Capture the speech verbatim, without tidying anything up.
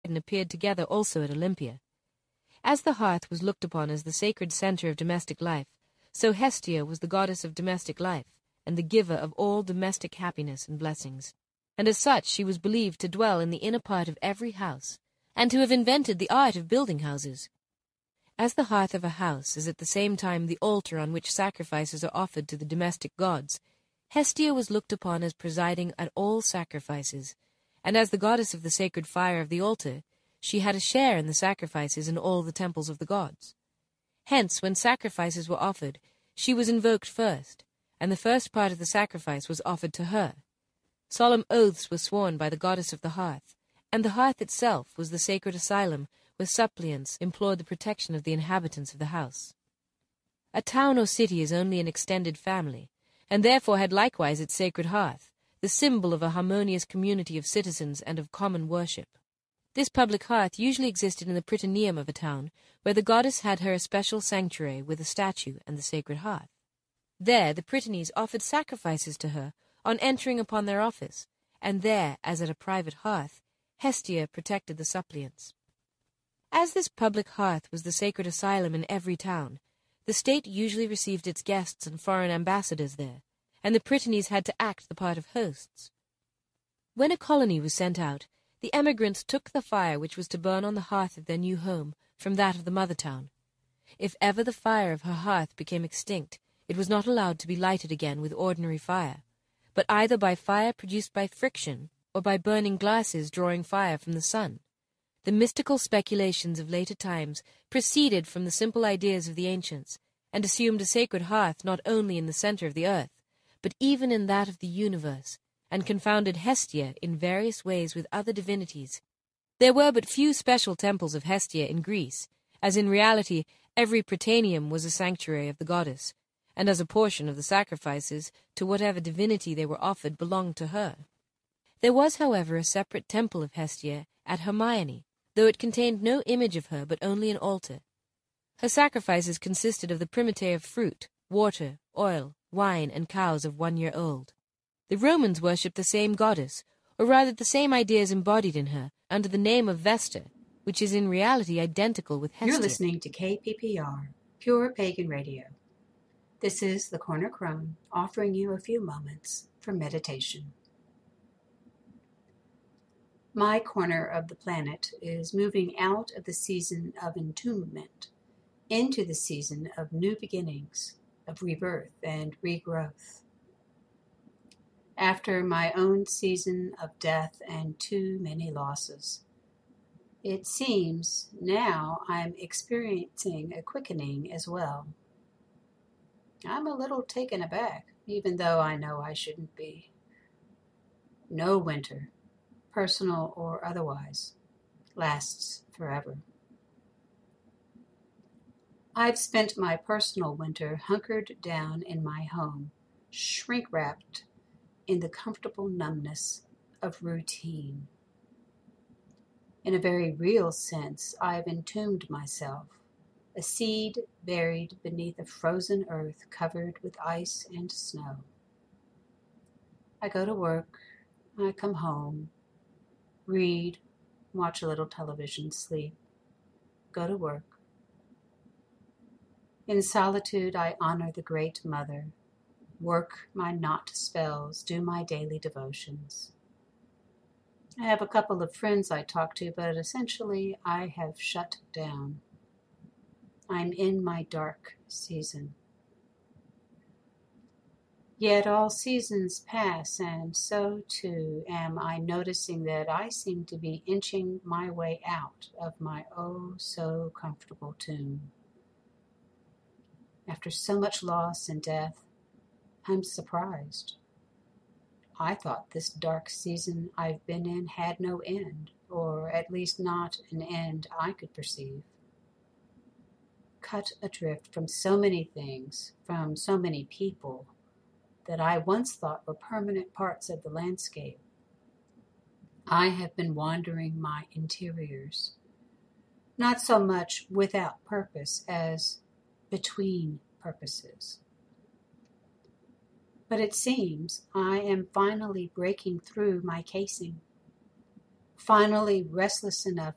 appeared together also at Olympia. As the hearth was looked upon as the sacred center of domestic life, so Hestia was the goddess of domestic life, and the giver of all domestic happiness and blessings. And as such she was believed to dwell in the inner part of every house, and to have invented the art of building houses. As the hearth of a house is at the same time the altar on which sacrifices are offered to the domestic gods, Hestia was looked upon as presiding at all sacrifices, and as the goddess of the sacred fire of the altar, she had a share in the sacrifices in all the temples of the gods. Hence, when sacrifices were offered, she was invoked first, and the first part of the sacrifice was offered to her. Solemn oaths were sworn by the goddess of the hearth, and the hearth itself was the sacred asylum where suppliants implored the protection of the inhabitants of the house. A town or city is only an extended family, and therefore had likewise its sacred hearth, the symbol of a harmonious community of citizens and of common worship. This public hearth usually existed in the prytaneum of a town, where the goddess had her especial sanctuary with a statue and the sacred hearth. There the prytanes offered sacrifices to her on entering upon their office, and there, as at a private hearth, Hestia protected the suppliants. As this public hearth was the sacred asylum in every town, the state usually received its guests and foreign ambassadors there, and the prytanes had to act the part of hosts. When a colony was sent out, the emigrants took the fire which was to burn on the hearth of their new home from that of the mother town. If ever the fire of her hearth became extinct, it was not allowed to be lighted again with ordinary fire, but either by fire produced by friction or by burning glasses drawing fire from the sun. The mystical speculations of later times proceeded from the simple ideas of the ancients, and assumed a sacred hearth not only in the center of the earth, but even in that of the universe, and confounded Hestia in various ways with other divinities. There were but few special temples of Hestia in Greece, as in reality every prytaneum was a sanctuary of the goddess, and as a portion of the sacrifices to whatever divinity they were offered belonged to her. There was, however, a separate temple of Hestia at Hermione, though it contained no image of her but only an altar. Her sacrifices consisted of the primitae of fruit, water, oil, wine, and cows of one year old. The Romans worshipped the same goddess, or rather the same ideas embodied in her, under the name of Vesta, which is in reality identical with Hestia. You're listening to K P P R, Pure Pagan Radio. This is the Corner Crone, offering you a few moments for meditation. My corner of the planet is moving out of the season of entombment into the season of new beginnings, of rebirth and regrowth. After my own season of death and too many losses, it seems now I'm experiencing a quickening as well. I'm a little taken aback, even though I know I shouldn't be. No winter, personal or otherwise, lasts forever. I've spent my personal winter hunkered down in my home, shrink-wrapped in the comfortable numbness of routine. In a very real sense, I've entombed myself, a seed buried beneath a frozen earth covered with ice and snow. I go to work, I come home, read, watch a little television, sleep, go to work. In solitude, I honor the Great Mother, work my knot spells, do my daily devotions. I have a couple of friends I talk to, but essentially I have shut down. I'm in my dark season. Yet all seasons pass, and so too am I noticing that I seem to be inching my way out of my oh so comfortable tomb. After so much loss and death, I'm surprised. I thought this dark season I've been in had no end, or at least not an end I could perceive. Cut adrift from so many things, from so many people, that I once thought were permanent parts of the landscape, I have been wandering my interiors, not so much without purpose as between purposes. But it seems I am finally breaking through my casing, finally restless enough